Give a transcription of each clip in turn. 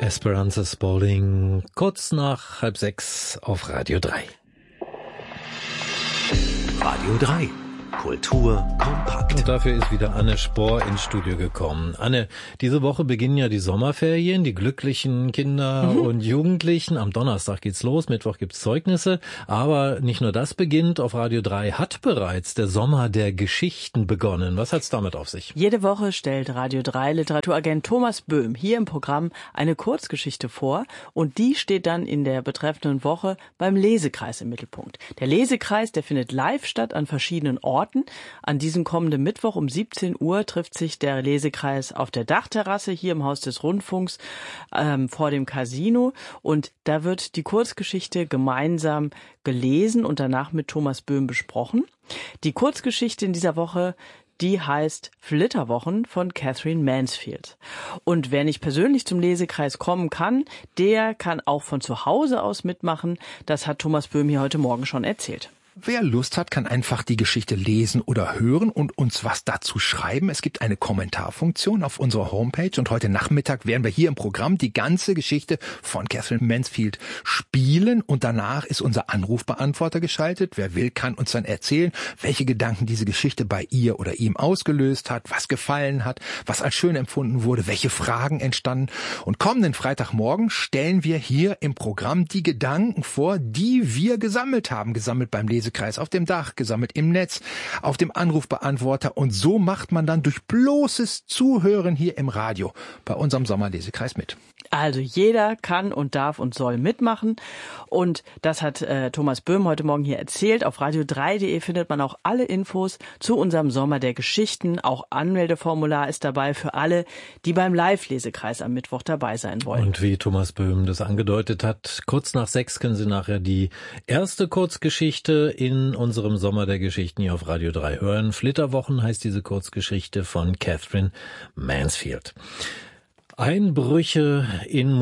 Esperanza Spalding, kurz nach 5:30 auf Radio 3. Radio 3. Kultur kompakt. Und dafür ist wieder Anne Spohr ins Studio gekommen. Anne, diese Woche beginnen ja die Sommerferien, die glücklichen Kinder und Jugendlichen. Am Donnerstag geht's los, Mittwoch gibt's Zeugnisse. Aber nicht nur das beginnt, auf Radio 3 hat bereits der Sommer der Geschichten begonnen. Was hat's damit auf sich? Jede Woche stellt Radio 3 Literaturagent Thomas Böhm hier im Programm eine Kurzgeschichte vor und die steht dann in der betreffenden Woche beim Lesekreis im Mittelpunkt. Der Lesekreis, der findet live statt an verschiedenen Orten. An diesem kommenden Mittwoch um 17 Uhr trifft sich der Lesekreis auf der Dachterrasse hier im Haus des Rundfunks vor dem Casino und da wird die Kurzgeschichte gemeinsam gelesen und danach mit Thomas Böhm besprochen. Die Kurzgeschichte in dieser Woche, die heißt Flitterwochen von Katherine Mansfield. Und wer nicht persönlich zum Lesekreis kommen kann, der kann auch von zu Hause aus mitmachen. Das hat Thomas Böhm hier heute Morgen schon erzählt. Wer Lust hat, kann einfach die Geschichte lesen oder hören und uns was dazu schreiben. Es gibt eine Kommentarfunktion auf unserer Homepage und heute Nachmittag werden wir hier im Programm die ganze Geschichte von Katherine Mansfield spielen und danach ist unser Anrufbeantworter geschaltet. Wer will, kann uns dann erzählen, welche Gedanken diese Geschichte bei ihr oder ihm ausgelöst hat, was gefallen hat, was als schön empfunden wurde, welche Fragen entstanden. Und kommenden Freitagmorgen stellen wir hier im Programm die Gedanken vor, die wir gesammelt beim Lesekreis auf dem Dach, gesammelt im Netz, auf dem Anrufbeantworter und so macht man dann durch bloßes Zuhören hier im Radio bei unserem Sommerlesekreis mit. Also jeder kann und darf und soll mitmachen und das hat Thomas Böhm heute Morgen hier erzählt. Auf radio3.de findet man auch alle Infos zu unserem Sommer der Geschichten. Auch Anmeldeformular ist dabei für alle, die beim Live-Lesekreis am Mittwoch dabei sein wollen. Und wie Thomas Böhm das angedeutet hat, kurz nach 6 können Sie nachher die erste Kurzgeschichte in unserem Sommer der Geschichten hier auf Radio 3 hören. Flitterwochen heißt diese Kurzgeschichte von Katherine Mansfield. Einbrüche in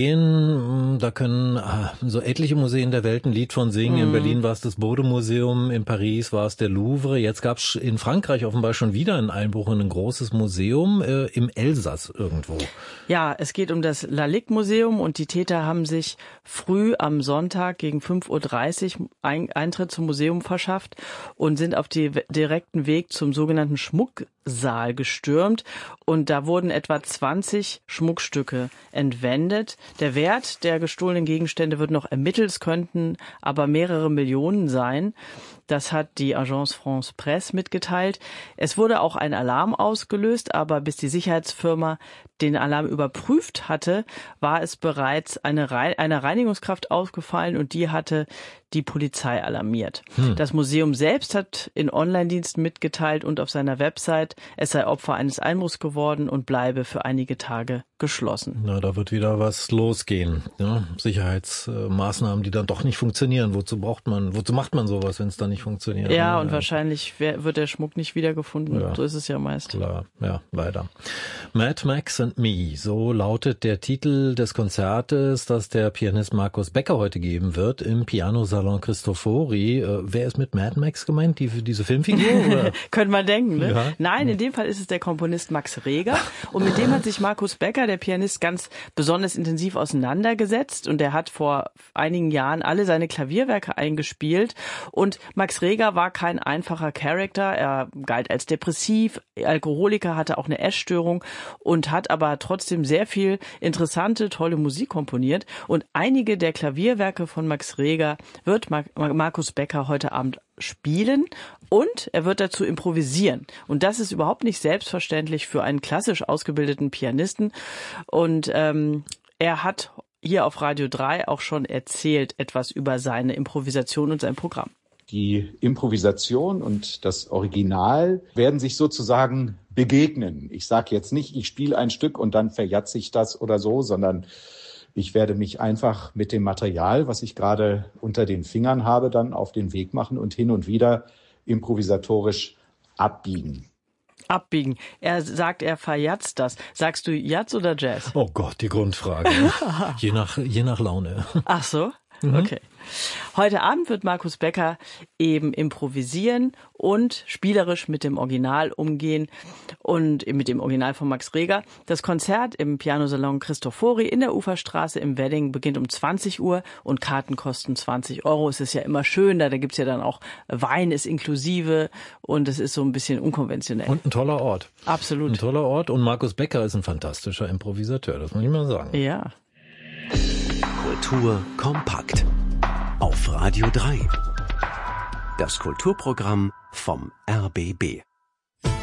Museen, da können so etliche Museen der Welt ein Lied von singen. In Berlin war es das Bode-Museum, in Paris war es der Louvre. Jetzt gab es in Frankreich offenbar schon wieder einen Einbruch in ein großes Museum im Elsass irgendwo. Ja, es geht um das Lalique-Museum und die Täter haben sich früh am Sonntag gegen 5:30 Uhr Eintritt zum Museum verschafft und sind auf dem direkten Weg zum sogenannten Schmucksaal gestürmt und da wurden etwa 20 Schmuckstücke entwendet. Der Wert der gestohlenen Gegenstände wird noch ermittelt, es könnten aber mehrere Millionen sein. Das hat die Agence France Presse mitgeteilt. Es wurde auch ein Alarm ausgelöst, aber bis die Sicherheitsfirma den Alarm überprüft hatte, war es bereits einer Reinigungskraft aufgefallen und die hatte die Polizei alarmiert. Das Museum selbst hat in Online-Diensten mitgeteilt und auf seiner Website, es sei Opfer eines Einbruchs geworden und bleibe für einige Tage geschlossen. Na, da wird wieder was losgehen. Ja? Sicherheitsmaßnahmen, die dann doch nicht funktionieren. Wozu macht man sowas, wenn es dann nicht funktioniert? Ja, und wahrscheinlich wird der Schmuck nicht wiedergefunden. Ja. So ist es ja meist. Klar, ja, leider. Mad Max and Me, so lautet der Titel des Konzertes, das der Pianist Markus Becker heute geben wird im Pianosalon Cristofori. Wer ist mit Mad Max gemeint? Diese Filmfigur? Oder? Könnte man denken, ne? Ja. Nein, in dem Fall ist es der Komponist Max Reger und mit dem hat sich Markus Becker, der Pianist, ganz besonders intensiv auseinandergesetzt und er hat vor einigen Jahren alle seine Klavierwerke eingespielt und Max Reger war kein einfacher Charakter, er galt als depressiv, Alkoholiker, hatte auch eine Essstörung und hat aber trotzdem sehr viel interessante, tolle Musik komponiert und einige der Klavierwerke von Max Reger wird Markus Becker heute Abend spielen und er wird dazu improvisieren. Und das ist überhaupt nicht selbstverständlich für einen klassisch ausgebildeten Pianisten. Und er hat hier auf Radio 3 auch schon erzählt etwas über seine Improvisation und sein Programm. Die Improvisation und das Original werden sich sozusagen begegnen. Ich sage jetzt nicht, ich spiele ein Stück und dann verjatze ich das oder so, sondern ich werde mich einfach mit dem Material, was ich gerade unter den Fingern habe, dann auf den Weg machen und hin und wieder improvisatorisch abbiegen. Abbiegen. Er sagt, er verjatzt das. Sagst du Jazz oder Jazz? Oh Gott, die Grundfrage. je nach Laune. Ach so? Okay. Heute Abend wird Markus Becker eben improvisieren und spielerisch mit dem Original umgehen und mit dem Original von Max Reger. Das Konzert im Pianosalon Cristofori in der Uferstraße im Wedding beginnt um 20 Uhr und Karten kosten 20 Euro. Es ist ja immer schön, da gibt's ja dann auch Wein ist inklusive und es ist so ein bisschen unkonventionell. Und ein toller Ort. Absolut. Ein toller Ort und Markus Becker ist ein fantastischer Improvisateur, das muss ich mal sagen. Ja. Kultur kompakt. Auf Radio 3. Das Kulturprogramm vom RBB.